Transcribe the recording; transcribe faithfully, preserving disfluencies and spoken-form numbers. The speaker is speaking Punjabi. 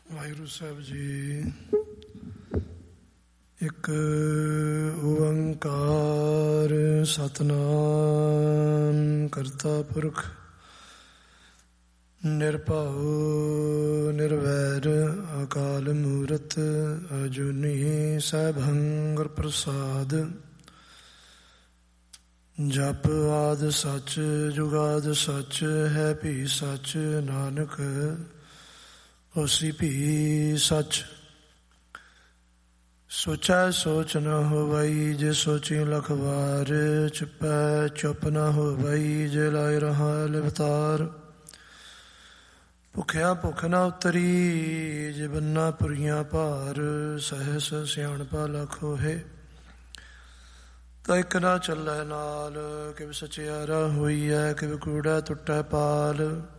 ਵਾਹਿਗੁਰੂ ਸਾਹਿਬ ਜੀ। ਇੱਕ ਓੰਕਾਰ ਸਤਿਨਾਮ ਕਰਤਾ ਪੁਰਖ ਨਿਰਭਉ ਨਿਰਵੈਰ ਅਕਾਲ ਮੂਰਤ ਅਜੂਨੀ ਸੈਭੰ ਗੁਰ ਪ੍ਰਸਾਦ। ਜਪ ਆਦਿ ਸੱਚ ਜੁਗਾਦਿ ਸੱਚ ਹੈ ਭੀ ਸੱਚ ਨਾਨਕ ਹੋਸੀ ਭੀ ਸੱਚ। ਸੋਚੈ ਸੋਚ ਨ ਹੋਵਈ ਜੇ ਸੋਚੀ ਲਖ ਵਾਰ। ਚੁਪੈ ਚੁੱਪ ਨ ਹੋਵਈ ਜੇ ਲਾਇ ਰਹਾ ਲਿਵਤਾਰ। ਭੁਖਿਆ ਭੁਖ ਨ ਉਤਰੀ ਜੇ ਬੰਨਾ ਪੁਰੀਆਂ ਭਾਰ। ਸਹਿਸ ਸਿਆਣਪਾ ਲਖ ਹੋਏ ਤਾਂ ਇੱਕ ਨਾ ਚੱਲੈ ਨਾਲ। ਕਿਵ ਸਚਿਆਰਾ ਹੋਈਐ ਕਿਵ ਕੂੜਾ ਟੁੱਟੈ ਪਾਲ।